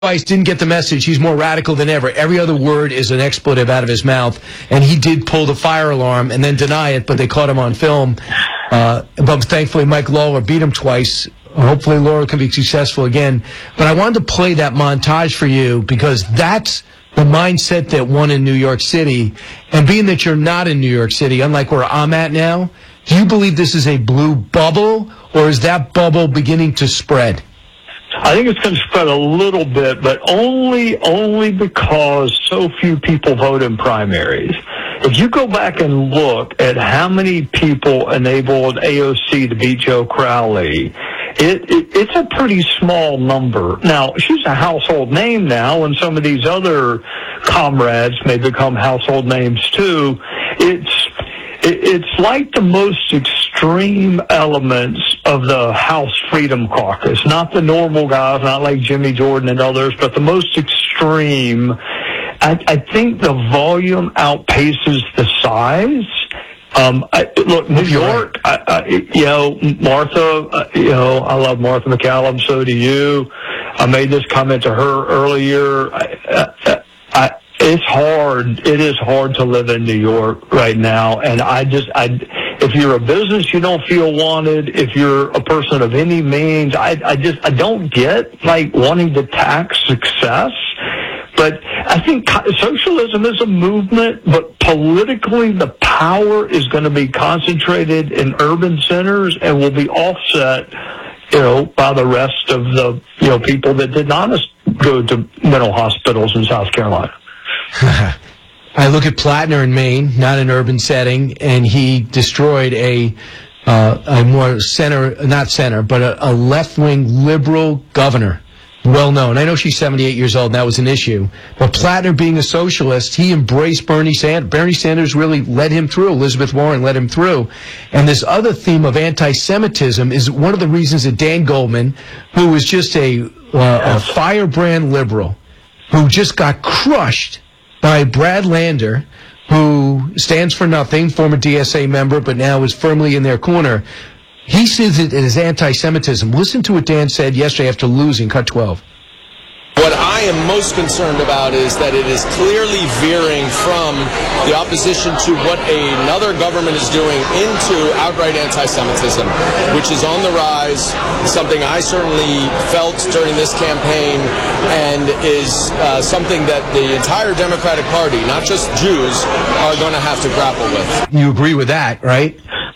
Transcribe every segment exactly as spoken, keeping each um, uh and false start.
Weiss didn't get the message. He's more radical than ever. Every other word is an expletive out of his mouth, and he did pull the fire alarm and then deny it, but they caught him on film. Uh, but thankfully, Mike Lawler beat him twice. Hopefully, Laura can be successful again. But I wanted to play that montage for you because that's the mindset that won in New York City. And being that you're not in New York City, unlike where I'm at now, do you believe this is a blue bubble, or is that bubble beginning to spread? I think it's going to spread a little bit, but only only because so few people vote in primaries. If you go back and look at how many people enabled A O C to beat Joe Crowley, it, it it's a pretty small number. Now, she's a household name now, and some of these other comrades may become household names too. It's It's like the most extreme elements of the House Freedom Caucus, not the normal guys, not like Jimmy Jordan and others, but the most extreme. I, I think the volume outpaces the size. Um, I, look, New York, I, I, you know, Martha, uh, you know, I love Martha McCallum, so do you. I made this comment to her earlier. I, I, I It's hard. It is hard to live in New York right now. And I just, I, if you're a business, you don't feel wanted. If you're a person of any means, I, I just, I don't get like wanting to tax success. But I think socialism is a movement, but politically the power is going to be concentrated in urban centers and will be offset, you know, by the rest of the, you know, people that did not go to mental hospitals in South Carolina. I look at Plattner in Maine, not an urban setting, and he destroyed a uh, a more center, not center, but a, a left-wing liberal governor, well known. I know she's seventy-eight years old, and that was an issue. But Plattner, being a socialist, he embraced Bernie Sanders. Bernie Sanders really led him through. Elizabeth Warren led him through. And this other theme of anti-Semitism is one of the reasons that Dan Goldman, who was just a, uh, a firebrand liberal, who just got crushed by Brad Lander, who stands for nothing, former D S A member, but now is firmly in their corner. He sees it as anti-Semitism. Listen to what Dan said yesterday after losing, cut twelve. What I am most concerned about is that it is clearly veering from the opposition to what another government is doing into outright anti-Semitism, which is on the rise, something I certainly felt during this campaign, and is uh, something that the entire Democratic Party, not just Jews, are going to have to grapple with. You agree with that, right?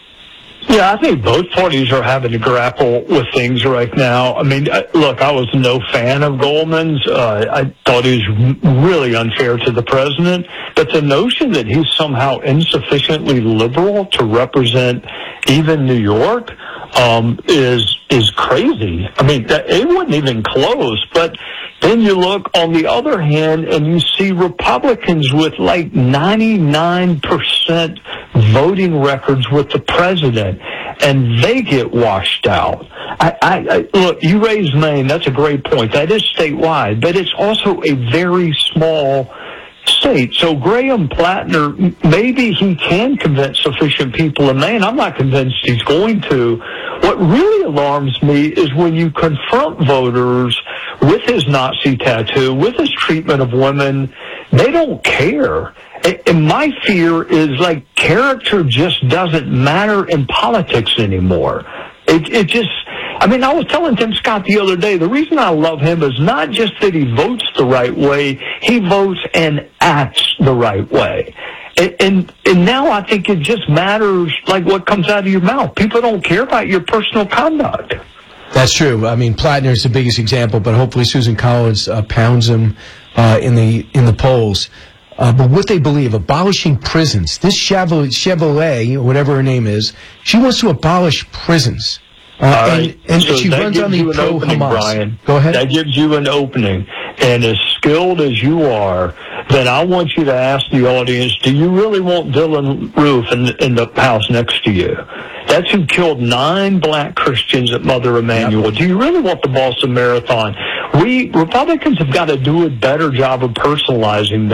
Yeah, I think both parties are having to grapple with things right now. I mean, look, I was no fan of Goldman's. Uh, I thought he was really unfair to the president. But the notion that he's somehow insufficiently liberal to represent even New York um, is is crazy. I mean, it wasn't even close. But then you look on the other hand and you see Republicans with like ninety-nine percent voting records with the president, and they get washed out. I, I, I look, you raised Maine. That's a great point. That is statewide, but it's also a very small state. So Graham Plattner, maybe he can convince sufficient people in Maine. I'm not convinced he's going to. What really alarms me is when you confront voters with his Nazi tattoo, with his treatment of women, they don't care. And my fear is, like, character just doesn't matter in politics anymore. It, it just, I mean, I was telling Tim Scott the other day, the reason I love him is not just that he votes the right way, he votes and acts the right way. And, and, and now I think it just matters, like, what comes out of your mouth. People don't care about your personal conduct. That's true. I mean, Plattner is the biggest example, but hopefully Susan Collins uh, pounds him uh, in the in the polls. Uh, but what they believe, abolishing prisons. This Chevrolet, Chevrolet, or whatever her name is, she wants to abolish prisons. Uh, right. And, and so she runs on the pro-Hamas. Brian. Go ahead. That gives you an opening. And as skilled as you are, then I want you to ask the audience, do you really want Dylan Roof in, in the house next to you? That's who killed nine black Christians at Mother Emanuel. Yep. Do you really want the Boston Marathon? We, Republicans, have got to do a better job of personalizing that.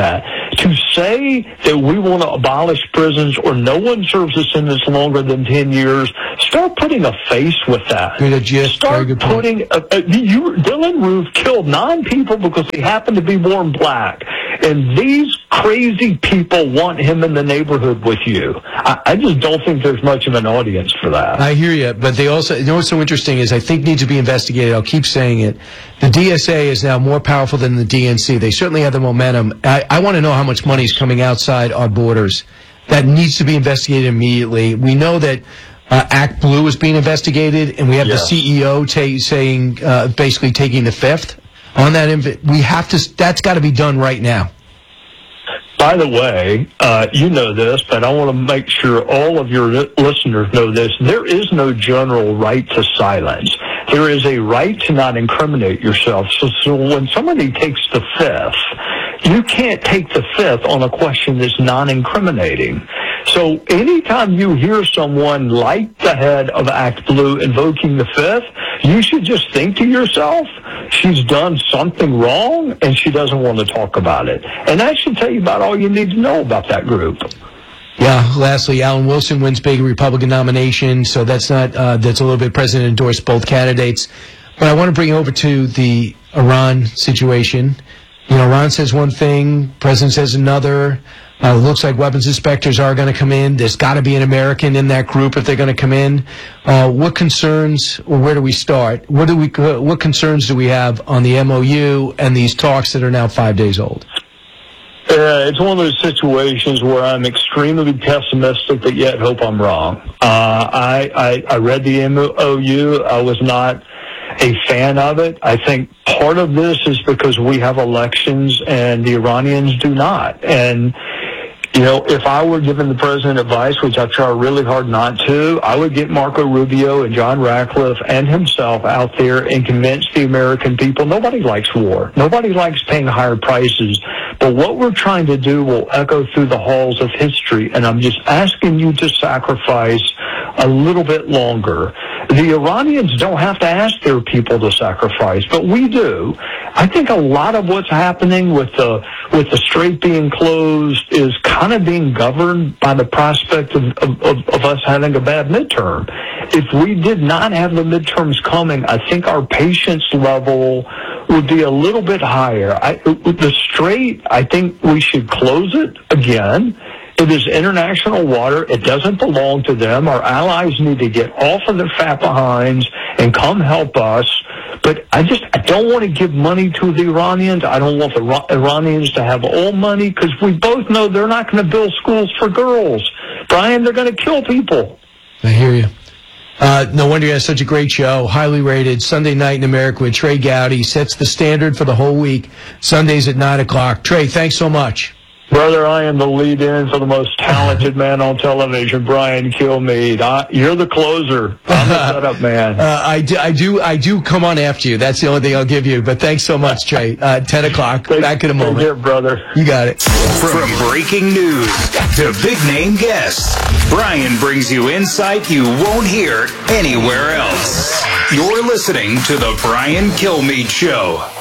To say that we want to abolish prisons or no one serves a sentence longer than ten years, start putting a face with that. Good, yes, start very good putting, a, a, you, Dylan Roof killed nine people because he happened to be born black. And these crazy people want him in the neighborhood with you. I, I just don't think there's much of an audience for that. I hear you, but they also, you know what's so interesting is I think needs to be investigated. I'll keep saying it. The D S A is now more powerful than the D N C. They certainly have the momentum. I, I want to know how much money is coming outside our borders. That needs to be investigated immediately. We know that uh, Act Blue is being investigated, and we have Yes. the C E O ta- saying, uh, basically taking the fifth on that. Inv- we have to, that's got to be done right now. By the way, uh, you know this, but I want to make sure all of your li- listeners know this. There is no general right to silence. There is a right to not incriminate yourself. So, so when somebody takes the fifth, you can't take the fifth on a question that's non-incriminating. So anytime you hear someone like the head of Act Blue invoking the fifth, you should just think to yourself, she's done something wrong and she doesn't want to talk about it. And that should tell you about all you need to know about that group. Yeah, lastly, Alan Wilson wins big Republican nomination, so that's not, uh, that's a little bit, President endorsed both candidates. But I want to bring it over to the Iran situation. You know, Iran says one thing, President says another. Uh, looks like weapons inspectors are going to come in. There's got to be an American in that group if they're going to come in. Uh, what concerns, or where do we start? What do we, what concerns do we have on the M O U and these talks that are now five days old? Uh, it's one of those situations where I'm extremely pessimistic, but yet hope I'm wrong. Uh, I, I, I read the M O U. I was not a fan of it. I think part of this is because we have elections and the Iranians do not. And, you know, if I were giving the president advice, which I try really hard not to, I would get Marco Rubio and John Ratcliffe and himself out there and convince the American people nobody likes war. Nobody likes paying higher prices. But what we're trying to do will echo through the halls of history, and I'm just asking you to sacrifice a little bit longer. The Iranians don't have to ask their people to sacrifice, but we do. I think a lot of what's happening with the with the strait being closed is kind of being governed by the prospect of, of, of us having a bad midterm. If we did not have the midterms coming, I think our patience level would be a little bit higher. I, the strait, I think we should close it again. It is international water. It doesn't belong to them. Our allies need to get off of their fat behinds and come help us. But I just I don't want to give money to the Iranians. I don't want the Ira- Iranians to have all money because we both know they're not going to build schools for girls. Brian, they're going to kill people. I hear you. Uh, no wonder you have such a great show. Highly rated. Sunday Night in America with Trey Gowdy sets the standard for the whole week. Sundays at nine o'clock. Trey, thanks so much. Brother, I am the lead-in for the most talented man on television, Brian Kilmeade. I, you're the closer. I'm the setup man. Uh, I, do, I do I do come on after you. That's the only thing I'll give you. But thanks so much, Trey. Uh, ten o'clock. Back in a moment. Take care, brother. You got it. From breaking news to big-name guests, Brian brings you insight you won't hear anywhere else. You're listening to The Brian Kilmeade Show.